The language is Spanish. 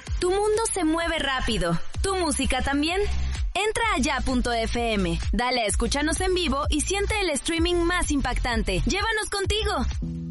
Tu mundo se mueve rápido. ¿Tu música también? Entra a ya.fm, dale a escúchanos en vivo y siente el streaming más impactante. ¡Llévanos contigo!